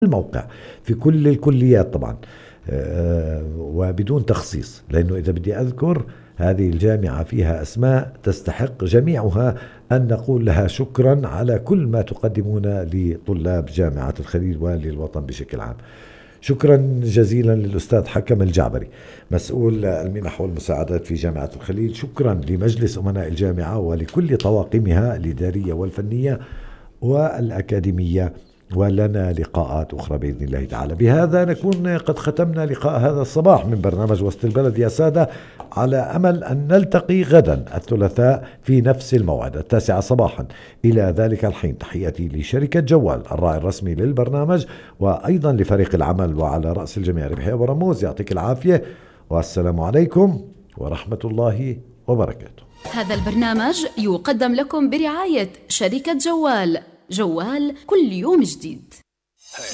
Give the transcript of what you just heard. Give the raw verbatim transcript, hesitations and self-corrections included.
الموقع في كل الكليات طبعا، آه، وبدون تخصيص، لأنه إذا بدي أذكر هذه الجامعة فيها أسماء تستحق جميعها أن نقول لها شكرا على كل ما تقدمون لطلاب جامعة الخليل وللوطن بشكل عام. شكرا جزيلا للأستاذ حكم الجعبري مسؤول المنح والمساعدات في جامعة الخليل. شكرا لمجلس أمناء الجامعة ولكل طواقمها الإدارية والفنية والأكاديمية، ولنا لقاءات أخرى بإذن الله تعالى. بهذا نكون قد ختمنا لقاء هذا الصباح من برنامج وسط البلد يا سادة، على أمل أن نلتقي غدا الثلاثاء في نفس الموعد التاسعة صباحا. إلى ذلك الحين تحياتي لشركة جوال الراعي الرسمي للبرنامج، وأيضا لفريق العمل وعلى رأس الجميع ربحي أبو رموز، يعطيك العافية والسلام عليكم ورحمة الله وبركاته. هذا البرنامج يقدم لكم برعاية شركة جوال، جوال كل يوم جديد.